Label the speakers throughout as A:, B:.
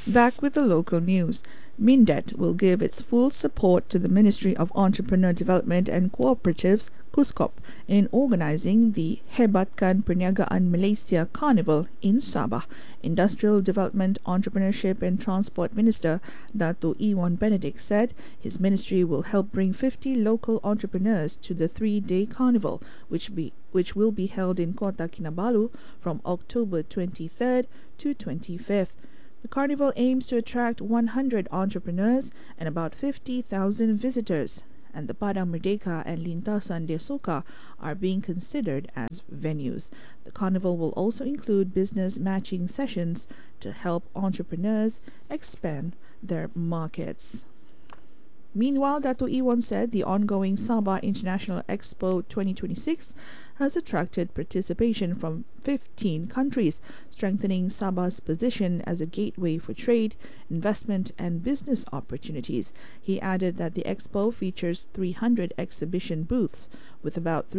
A: Back with the local news. Mindet will give its full support to the Ministry of Entrepreneur Development and Cooperatives, KUSKOP, in organizing the Hebatkan Perniagaan Malaysia Carnival in Sabah. Industrial Development, Entrepreneurship and Transport Minister Dato Iwan Benedict said his ministry will help bring 50 local entrepreneurs to the 3-day carnival, which will be held in Kota Kinabalu from October 23rd to 25th. The carnival aims to attract 100 entrepreneurs and about 50,000 visitors, and the Padang Merdeka and Lintasan Desoka are being considered as venues. The carnival will also include business matching sessions to help entrepreneurs expand their markets. Meanwhile, Dato Iwan said the ongoing Sabah International Expo 2026 has attracted participation from 15 countries, strengthening Sabah's position as a gateway for trade, investment, and business opportunities. He added that the expo features 300 exhibition booths, with about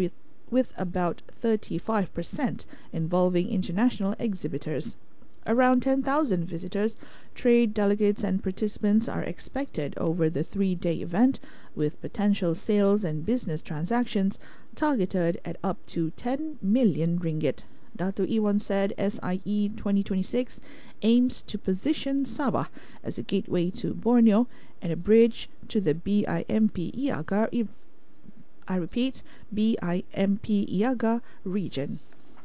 A: 35% involving international exhibitors. Around 10,000 visitors, trade delegates, and participants are expected over the 3-day event, with potential sales and business transactions targeted at up to 10 million ringgit. Dato Iwan said SIE 2026 aims to position Sabah as a gateway to Borneo and a bridge to the BIMP Iaga region.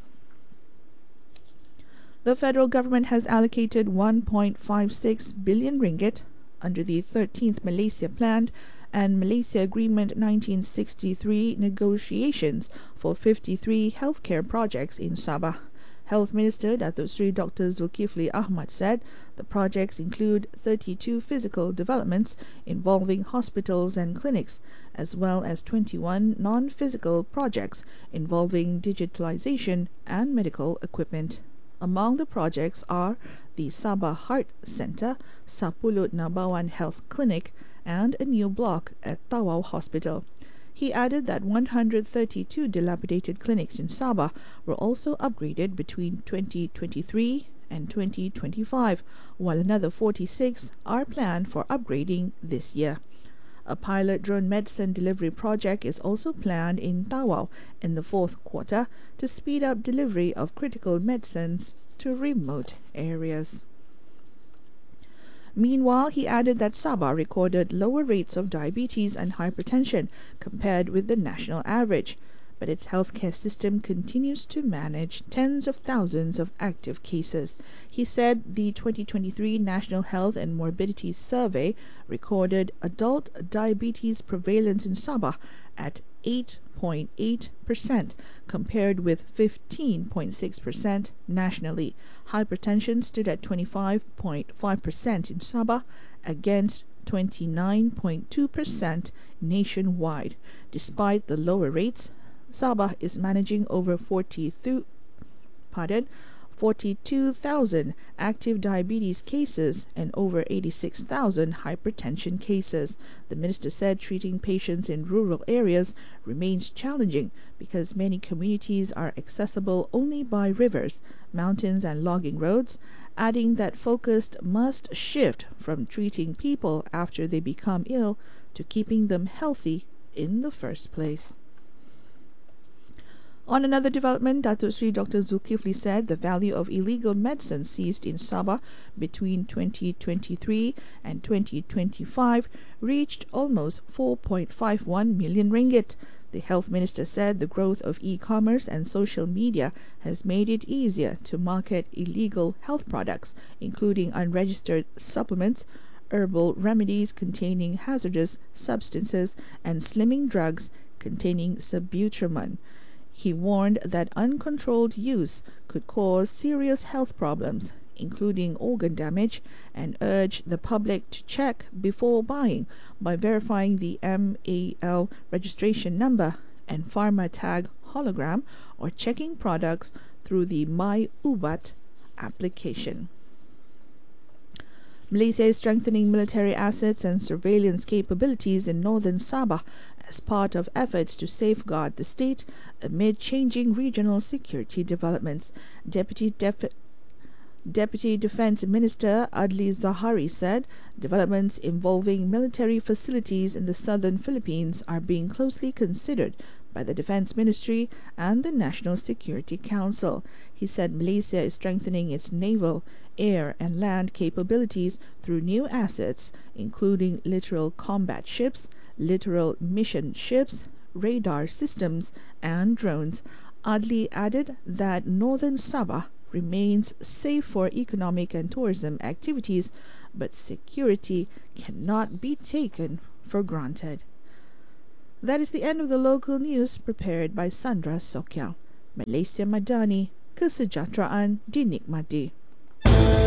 A: The federal government has allocated 1.56 billion ringgit under the 13th Malaysia Plan and Malaysia Agreement 1963 negotiations for 53 healthcare projects in Sabah. Health Minister Datuk Seri Dr. Zulkifli Ahmad said the projects include 32 physical developments involving hospitals and clinics, as well as 21 non-physical projects involving digitalization and medical equipment. Among the projects are the Sabah Heart Centre, Sapulut Nabawan Health Clinic, and a new block at Tawau Hospital. He added that 132 dilapidated clinics in Sabah were also upgraded between 2023 and 2025, while another 46 are planned for upgrading this year. A pilot drone medicine delivery project is also planned in Tawau in the fourth quarter to speed up delivery of critical medicines to remote areas. Meanwhile, he added that Sabah recorded lower rates of diabetes and hypertension compared with the national average, but its healthcare system continues to manage tens of thousands of active cases. He said the 2023 National Health and Morbidity Survey recorded adult diabetes prevalence in Sabah at 8.8% compared with 15.6% nationally. Hypertension stood at 25.5% in Sabah against 29.2% nationwide. Despite the lower rates, Sabah is managing over 42,000 active diabetes cases and over 86,000 hypertension cases. The minister said treating patients in rural areas remains challenging because many communities are accessible only by rivers, mountains, and logging roads, adding that focus must shift from treating people after they become ill to keeping them healthy in the first place. On another development, Datuk Seri Dr. Zulkifli said the value of illegal medicine seized in Sabah between 2023 and 2025 reached almost 4.51 million ringgit. The health minister said the growth of e-commerce and social media has made it easier to market illegal health products, including unregistered supplements, herbal remedies containing hazardous substances, and slimming drugs containing sibutramine. He warned that uncontrolled use could cause serious health problems, including organ damage, and urged the public to check before buying by verifying the MAL registration number and pharma tag hologram or checking products through the My Ubat application. Malaysia is strengthening military assets and surveillance capabilities in northern Sabah as part of efforts to safeguard the state amid changing regional security developments. Deputy Defense Minister Adli Zahari said developments involving military facilities in the southern Philippines are being closely considered by the Defense Ministry and the National Security Council. He said Malaysia is strengthening its naval, air, and land capabilities through new assets, including littoral combat ships, littoral mission ships, radar systems, and drones. Adli added that northern Sabah remains safe for economic and tourism activities, but security cannot be taken for granted. That is the end of the local news prepared by Sandra Sokyao. Malaysia Madani, kesejahteraan dinikmati.